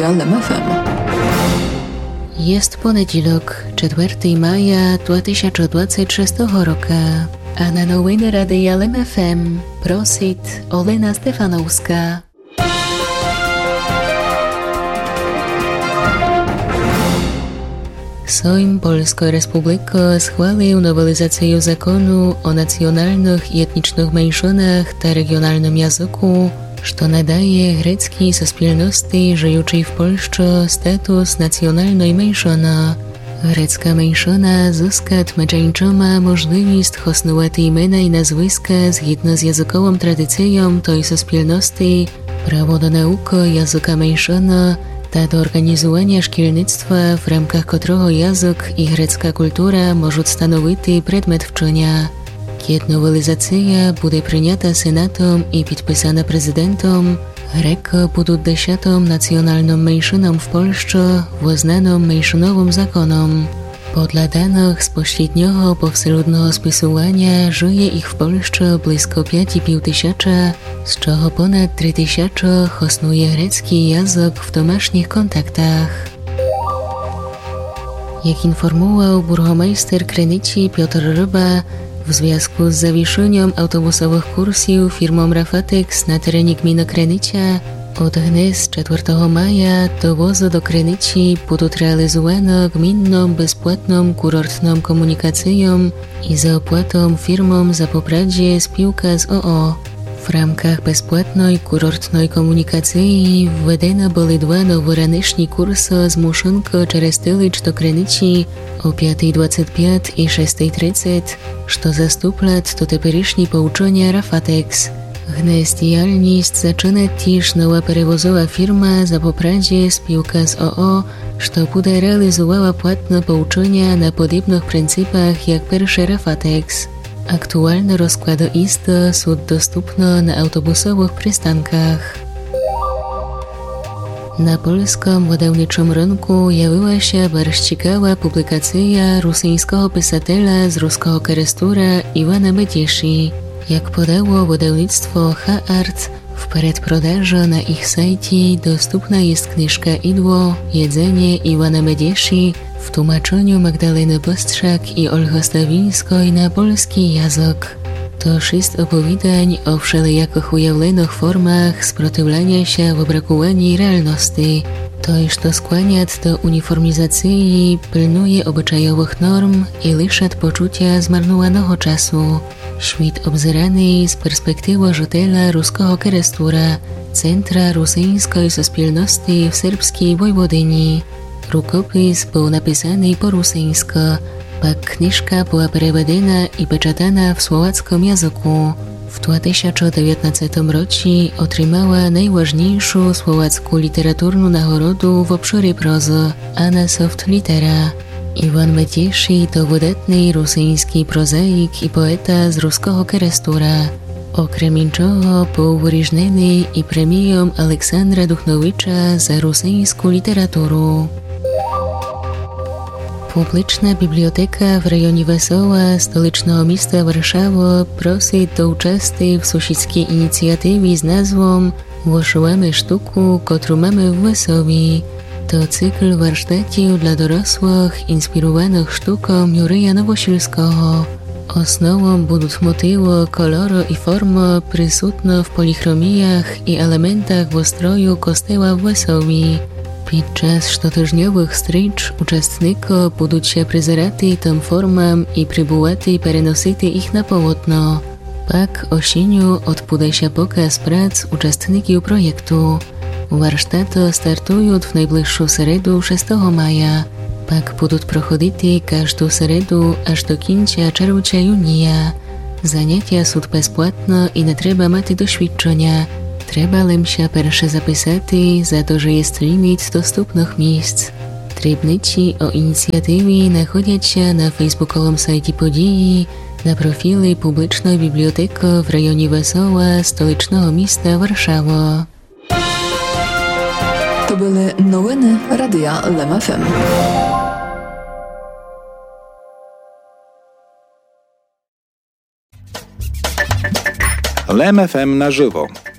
LEM FM. Jest poniedziałek, 4 maja 2026 roku, a na nowiny Radia LEM FM prosi Olena Stefanowska. Sejm Polskiej Republiki schwalił nowelizację zakonu o nacjonalnych i etnicznych mniejszościach ta regionalnym języku, co nadaje greckiej społeczności żyjącej w Polsce status nacjonalnej mniejszości. Grecka mniejszość zyska tmaczeńczoma możliwość hosnować imiona i nazwiska zgodnie z językową tradycją tej społeczności, prawo do nauki języka mniejszości, do organizowania szkolnictwa, w ramkach którego język i grecka kultura mogą stanowić przedmiot uczenia. Kiedy nowelizacja będzie przyjęta Senatem i podpisana prezydentem, Greki będą 10. nacjonalną mniejszoną w Polsce uznaną mniejszonowym zakonem. Podle danych z pośredniego powszechnego spisywania żyje ich w Polsce blisko 5,5 tysiąca, z czego ponad 3 tysiące hosnuje grecki język w domasznych kontaktach. Jak informował burgomeister Krynicy Piotr Ryba, w związku z zawieszeniem autobusowych kursów firmą Rafatex na terenie gminy Krynica, od dnia 4 maja dowozy do Krynicy będą realizowane gminną bezpłatną kurortną komunikacją i za opłatą firmom za popradzie spółka z OO. W ramkach bezpłatnej kurortnej komunikacji wwedene były 2 noworoczne kursy z Muszynki przez Tylicz do Krynicy o 5:25 i 6:30, co zastupla do teperycznie pouczenia Rafatex. Gdyż działalność zaczyna też nowa przewozowa firma za popradzie spółka z OO, co będzie realizowała płatne pouczenia na podobnych pryncypach jak pierwszy Rafatex. Aktualne rozkłady isty są dostępne na autobusowych przystankach. Na polskim wydawniczym rynku jawiła się bardzo ciekawa publikacja rosyjskiego pisatela z ruskiego Kerestura Iwana Medieszy. Jak podało wydawnictwo H-Art, w przedprzedaży na ich sajcie dostępna jest książka Idło, jedzenie Iwana Medieszy w tłumaczeniu Magdaleny Bostrzak i Olgi Stawińskiej na polski język. To 6 opowiadań o wszelijakich ujawionych formach sprzeciwiania się wybrakowaniu realności. To, co skłania do uniformizacji, pilnuje obyczajowych norm i liszy poczucia zmarnowanego czasu. Świat obzerany z perspektywy życiela ruskiego Kerestura, centra rosyjskiej społeczności w serbskiej Wojwodyni. Rukopis był napisany po rosyjsku, pak książka była przewodzona i peczatana w słowackim języku. W 2019 roku otrzymała najważniejszą słowacką literaturną nagrodę w obszarze prozy Anna Soft Litera. Iwan Medieszy to wydatny rosyjski prozaik i poeta z ruskiego Kerestura. Okrem czego był wyróżniony i premią Aleksandra Duchnowicza za rosyjską literaturę. Publiczna biblioteka w rejonie Wesoła, stołecznego miasta Warszawy, prosi do uczestnicy w sąsiedzkiej inicjatywie z nazwą Włożymy sztuku, którą mamy w Wesołie. To cykl warsztatów dla dorosłych inspirowanych sztuką Jurija Nowosilskiego. Osnową będą motywy, kolory i formy przysutne w polichromijach i elementach w ustroju kościoła w Wesołie. Podczas cotygodniowych wstycz uczestnicy będą się przyzerati tym formom i próbowati przenosić ich na polotno. Pak osieniu odbędzie się pokaz prac uczestników projektu. Warsztaty startują w najbliższą środę 6 maja. Pak będą prochodzić każdą środę aż do końca czerwca-junia. Zajęcia są bezpłatne i nie trzeba mieć doświadczenia. Trzeba lim się pierwsze zapisać, za to, że jest limit dostępnych miejsc. Drobnicy o inicjatywie nachodzą się na facebookowym sajcie podії, na profili Publicznej Biblioteki w rejonie Wesoła, stołecznego miasta Warszawa. To były nowiny Radia LEM FM. LEM FM na żywo.